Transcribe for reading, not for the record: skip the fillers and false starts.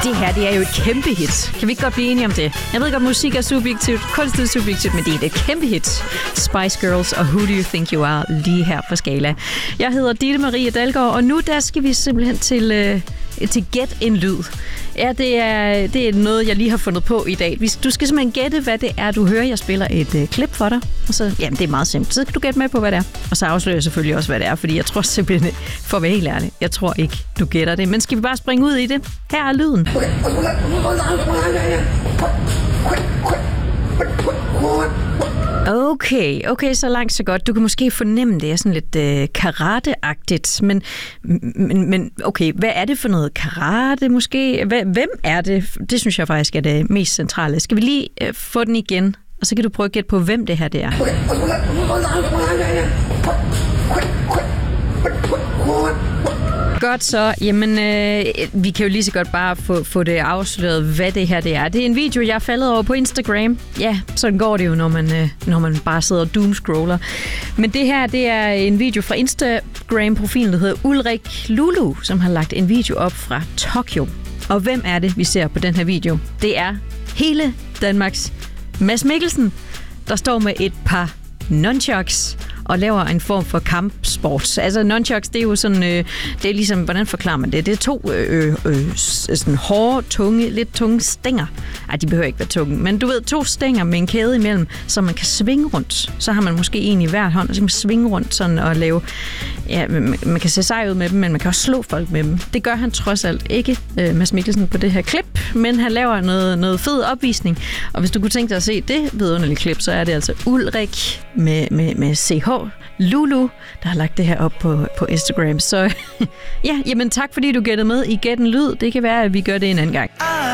Det her, det er jo et kæmpe hit. Kan vi ikke godt blive enige om det? Jeg ved godt, musik er subjektivt, kunst er subjektivt, men det er et kæmpe hit. Spice Girls og Who Do You Think You Are, lige her på Skala. Jeg hedder Ditte Marie Dalgaard, og nu der skal vi simpelthen til Gæt en Lyd. Ja, det er noget, jeg lige har fundet på i dag. Du skal simpelthen gætte, hvad det er, du hører. Jeg spiller et klip for dig, og så, jamen, det er meget simpelt. Så kan du gætte med på, hvad det er. Og så afslører jeg selvfølgelig også, hvad det er, fordi jeg tror simpelthen, for at være helt ærlig, jeg tror ikke, du gætter det. Men skal vi bare springe ud i det? Her er lyden. Okay, så langt så godt. Du kan måske fornemme, det er sådan lidt karate-agtigt, men okay, hvad er det for noget karate måske? Hvem er det? Det synes jeg faktisk er det mest centrale. Skal vi lige få den igen, og så kan du prøve at gætte på, hvem det her det er. Godt så. Jamen, vi kan jo lige så godt bare få det afsløret, hvad det her det er. Det er en video, jeg er faldet over på Instagram. Ja, sådan går det jo, når man bare sidder og doomscroller. Men det her, det er en video fra Instagram-profilen, der hedder Ulrik Lulu, som har lagt en video op fra Tokyo. Og hvem er det, vi ser på den her video? Det er hele Danmarks Mads Mikkelsen, der står med et par nunchucks og laver en form for kampsport. Altså nunchucks, det er jo sådan, det er ligesom, hvordan forklarer man det? Det er to sådan hårde, lidt tunge stænger. Ej, de behøver ikke være tunge, men du ved, 2 stænger med en kæde imellem, så man kan svinge rundt. Så har man måske en i hver hånd, og så kan man svinge rundt sådan og lave, ja, man kan se sej ud med dem, men man kan også slå folk med dem. Det gør han trods alt ikke, Mads Mikkelsen, på det her klip, men han laver noget fed opvisning. Og hvis du kunne tænke dig at se det vidunderlige klip, så er det altså Ulrik med CH Lulu, der har lagt det her op på Instagram. Så ja, jamen tak fordi du gættede med i Gæt en Lyd. Det kan være, at vi gør det en anden gang.